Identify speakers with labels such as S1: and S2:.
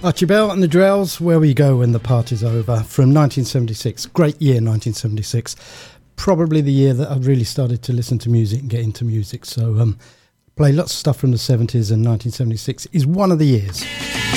S1: Archie Bell and the Drells, Where We Go When the Party's Over, from 1976. Great year, 1976. Probably the year that I really started to listen to music and get into music. So play lots of stuff from the 70s, and 1976 is one of the years.